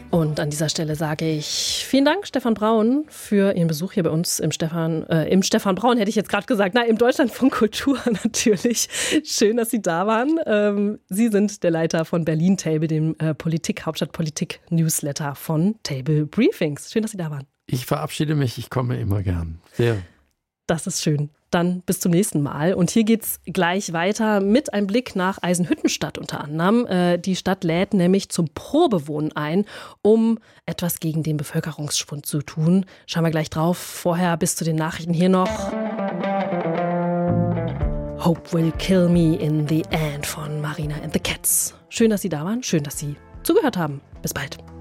Und an dieser Stelle sage ich vielen Dank, Stefan Braun, für Ihren Besuch hier bei uns im Stefan Braun, hätte ich jetzt gerade gesagt. Im Deutschlandfunk Kultur natürlich. Schön, dass Sie da waren. Sie sind der Leiter von Berlin Table, dem Hauptstadtpolitik-Newsletter von Table Briefings. Schön, dass Sie da waren. Ich verabschiede mich, ich komme immer gern. Sehr. Das ist schön. Dann bis zum nächsten Mal. Und hier geht's gleich weiter mit einem Blick nach Eisenhüttenstadt unter anderem. Die Stadt lädt nämlich zum Probewohnen ein, um etwas gegen den Bevölkerungsschwund zu tun. Schauen wir gleich drauf. Vorher bis zu den Nachrichten hier noch Hope Will Kill Me in the End von Marina and the Cats. Schön, dass Sie da waren. Schön, dass Sie zugehört haben. Bis bald.